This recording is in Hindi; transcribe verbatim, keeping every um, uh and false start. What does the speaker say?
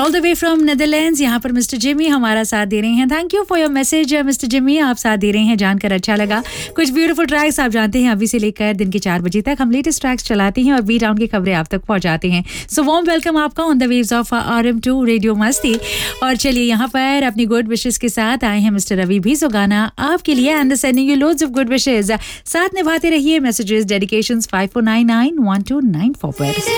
All the way from Netherlands यहाँ पर मिस्टर जिमी हमारा साथ दे रहे हैं. Thank you for your message mister Jimmy, आप साथ दे रहे हैं, जानकर अच्छा लगा. कुछ ब्यूटीफुल ट्रैक्स आप जानते हैं अभी से लेकर दिन के चार बजे तक हम लेटेस्ट ट्रैक्स चलाते हैं और बी टाउन की खबरें आप तक पहुंचाते हैं. सो वार्म वेलकम आपका on the waves of R M to radio मस्ती. और चलिए यहाँ पर अपनी गुड विशेस के साथ आए हैं मिस्टर रवि भी. सो गाना आपके लिए and sending you loads of good wishes. साथ निभाते रहिए. Messages dedications five four nine nine one two nine four पर.